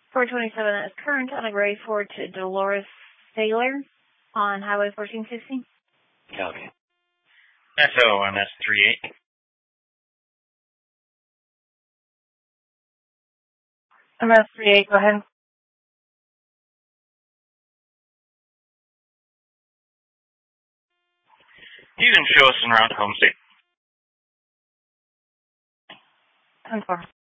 427, that's current on a gray Ford to Dolores Sailor on Highway 1460. Copy. SOMS 38. MS38, go ahead. You can show us around Home State. 10-4.